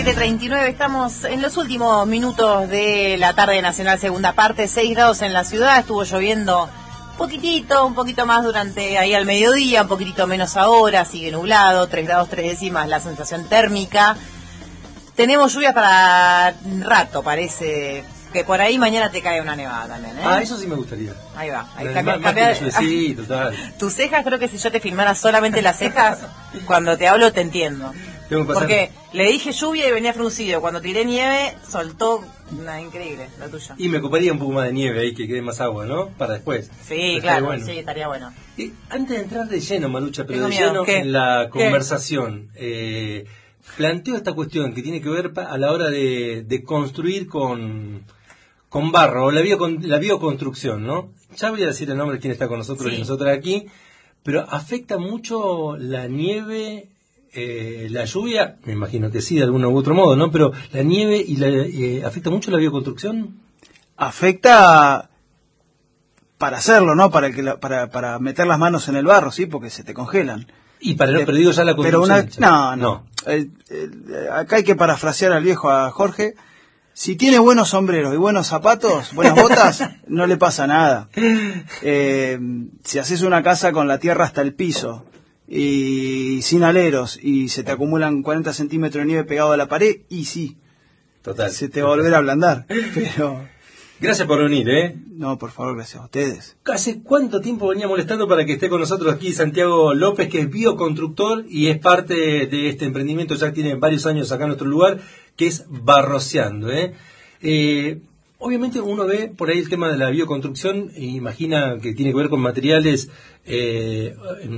7:39, estamos en los últimos minutos de la tarde nacional, segunda parte, 6 grados en la ciudad, estuvo lloviendo un poquito más durante ahí al mediodía, un poquitito menos ahora, sigue nublado, 3 grados 3 décimas la sensación térmica. Tenemos lluvias para rato, parece que por ahí mañana te cae una nevada también, ¿eh? Ah, eso sí me gustaría. Ahí va. Sí, total. Tus cejas, creo que si yo te filmara solamente las cejas, cuando te hablo te entiendo. Porque le dije lluvia y venía fruncido. Cuando tiré nieve, soltó una increíble, la tuya. Y me ocuparía un poco más de nieve ahí, que quede más agua, ¿no? Para después. Sí, claro, bueno. Sí, estaría bueno. Y antes de entrar de lleno, Marucha, pero Tengo de miedo. lleno ¿Qué? en la ¿Qué? conversación, planteo esta cuestión que tiene que ver a la hora de construir con barro, o la bioconstrucción, ¿no? Ya voy a decir el nombre de quien está con nosotros y nosotras aquí, pero afecta mucho la nieve, la lluvia, me imagino que sí, de algún u otro modo, ¿no? Pero la nieve y afecta mucho la bioconstrucción. Afecta para hacerlo, ¿no? Para meter las manos en el barro, sí, porque se te congelan. Y pero digo ya la construcción. No. Acá hay que parafrasear al viejo, a Jorge. Si tiene buenos sombreros y buenos zapatos, buenas botas, no le pasa nada. Si haces una casa con la tierra hasta el piso y sin aleros y se te acumulan 40 centímetros de nieve pegado a la pared, y sí, total, se te va a volver a ablandar. Pero gracias por venir, ¿eh? No, por favor, gracias a ustedes. ¿Hace cuánto tiempo venía molestando para que esté con nosotros aquí Santiago López, que es bioconstructor y es parte de este emprendimiento, ya tiene varios años acá en nuestro lugar, que es Barroceando, obviamente uno ve por ahí el tema de la bioconstrucción e imagina que tiene que ver con materiales, de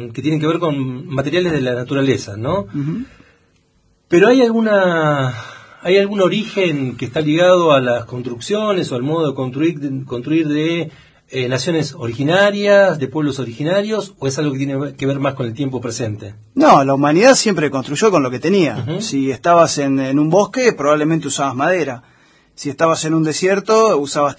la naturaleza, ¿no? Uh-huh. Pero ¿hay algún origen que está ligado a las construcciones o al modo de construir de naciones originarias, de pueblos originarios, o es algo que tiene que ver más con el tiempo presente? No, la humanidad siempre construyó con lo que tenía. Uh-huh. Si estabas en un bosque, probablemente usabas madera. Si estabas en un desierto, usabas